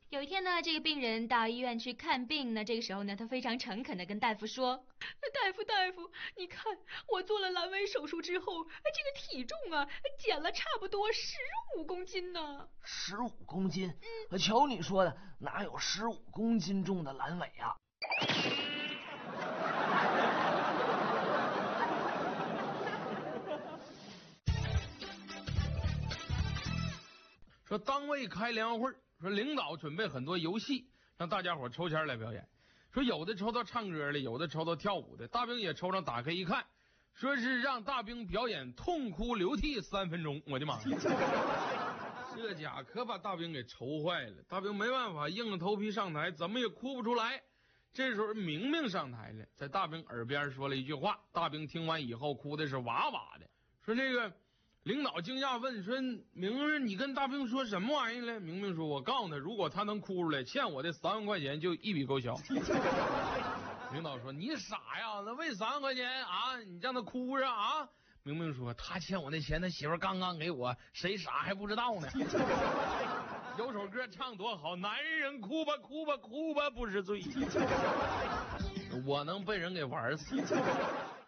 有一天呢，这个病人到医院去看病呢，这个时候呢，他非常诚恳地跟大夫说：大夫，你看我做了阑尾手术之后，这个体重啊减了差不多15公斤呢。 15公斤？瞧你说的，哪有15公斤重的阑尾啊？ 说单位开联欢会，说领导准备很多游戏，让大家伙抽签来表演。说有的抽到唱歌的，有的抽到跳舞的，大兵也抽上，打开一看，说是让大兵表演痛哭流涕3分钟。我的妈呀！这家可把大兵给愁坏了，大兵没办法，硬着头皮上台，怎么也哭不出来。这时候明明上台了，在大兵耳边说了一句话，大兵听完以后哭的是哇哇的。说这个领导惊讶问，说明明你跟大兵说什么玩意了？明明说，我告诉他，如果他能哭出来，欠我的3万块钱就一笔勾销。领导说，你傻呀，那为3万块钱啊，你让他哭啊啊？明明说，他欠我那钱，他媳妇刚刚给我，谁傻还不知道呢。有首歌唱多好，男人哭吧哭吧哭吧不是罪。我能被人给玩死。